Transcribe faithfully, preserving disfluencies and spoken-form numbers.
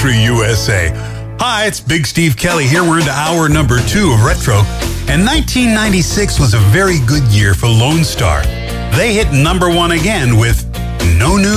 Country U S A. Hi, it's Big Steve Kelly here. We're into hour number two of Retro. And nineteen ninety-six was a very good year for Lone Star. They hit number one again with No News.